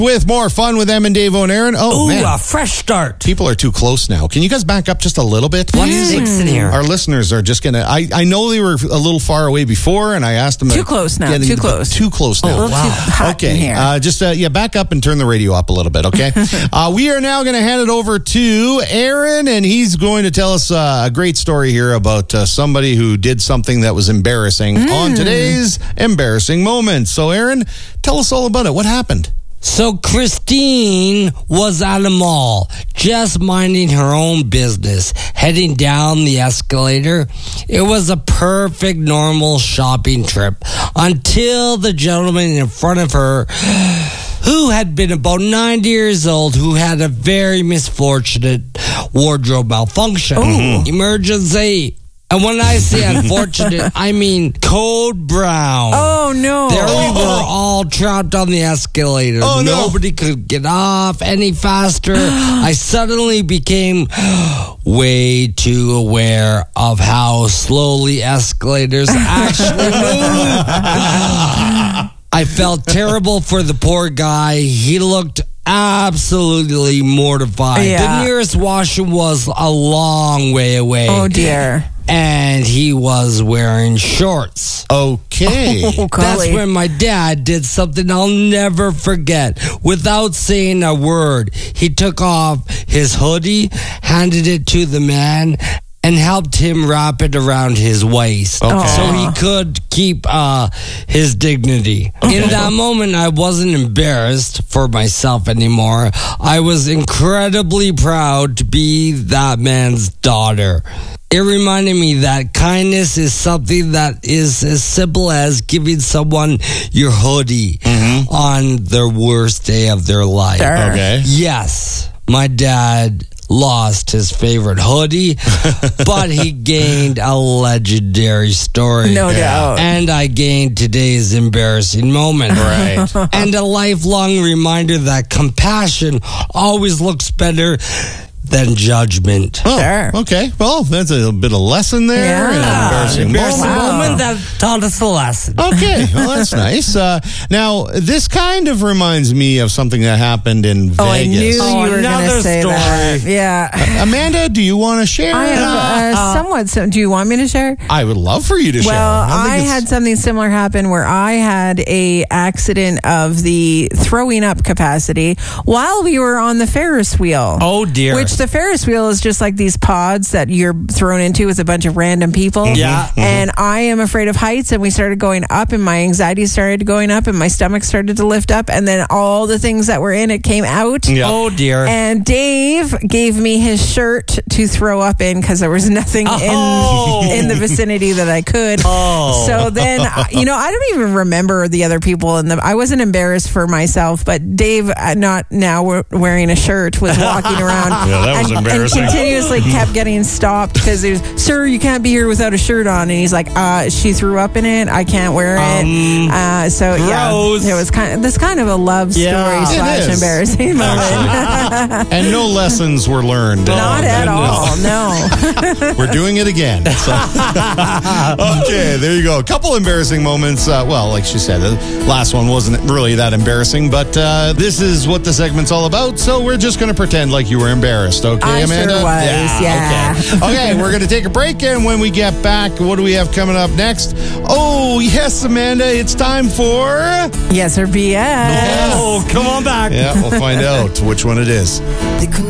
With more fun with Em and Dave and Aaron. Ooh, Man. a fresh start. People are too close now. Can you guys back up just a little bit? What's in here? Our listeners are just going to... I know they were a little far away before, and I asked them... Too close now. Too close. Too close now. A little too hot in here. Just back up and turn the radio up a little bit, okay? We are now going to hand it over to Aaron, and he's going to tell us a great story here about somebody who did something that was embarrassing on today's Embarrassing Moments. So, Aaron, tell us all about it. What happened? So Christine was at a mall, just minding her own business, heading down the escalator. It was a perfect, normal shopping trip until the gentleman in front of her, who had been about 90 years old, who had a very misfortunate wardrobe malfunction. Emergency. And when I say unfortunate, I mean code brown. Oh, no. There we were all trapped on the escalator. Oh, no. Nobody could get off any faster. I suddenly became way too aware of how slowly escalators actually move. I felt terrible for the poor guy. He looked absolutely mortified. Yeah. The nearest washroom was a long way away. Oh, dear. And he was wearing shorts. Okay. Oh, That's golly. when my dad did something I'll never forget. Without saying a word, he took off his hoodie, handed it to the man, and helped him wrap it around his waist. Okay. So he could keep his dignity. In that moment, I wasn't embarrassed for myself anymore. I was incredibly proud to be that man's daughter. It reminded me that kindness is something that is as simple as giving someone your hoodie on their worst day of their life. Sure. Okay. Yes, my dad lost his favorite hoodie, but he gained a legendary story. No doubt. And I gained today's embarrassing moment. Right. And a lifelong reminder that compassion always looks better than judgment. Oh, Sure. okay. Well, that's a bit of lesson there. Yeah. And an embarrassing Embarrassing moment. moment that taught us a lesson. Okay, well, that's nice. Now, this kind of reminds me of something that happened in Vegas. Oh, I knew you were going another to say story. that. Yeah. Amanda, do you want to share? I have somewhat. Do you want me to share? I would love for you to share. Well, don't think I it's- had something similar happen where I had a accident of the throwing up capacity while we were on the Ferris wheel. Oh, dear. Which the Ferris wheel is just like these pods that you're thrown into with a bunch of random people. Yeah. And I am afraid of heights, and we started going up, and my anxiety started going up, and my stomach started to lift up, and then all the things that were in it came out. Yeah. Oh, dear. And Dave gave me his shirt to throw up in because there was nothing in the vicinity that I could. Oh. So then, I don't even remember the other people. I wasn't embarrassed for myself, but Dave, not now wearing a shirt, was walking around. Yeah, that was embarrassing. And continuously kept getting stopped because there's, sir, you can't be here without a shirt on. And he's like, she threw up in it. I can't wear it. So yeah, gross. it was kind of a love story Yeah. It / is. embarrassing moment. And no lessons were learned. Not at all. No. We're doing it again. So. Okay, there you go. A couple embarrassing moments. Well, like she said, the last one wasn't really that embarrassing, but this is what the segment's all about, so we're just going to pretend like you were embarrassed. Okay, I Amanda? sure was, yeah. Okay, we're going to take a break, and when we get back, what do we have coming up next? Oh, yes, Amanda, it's time for... Yes or BS. Oh, come on back. Yeah, we'll find out which one it is.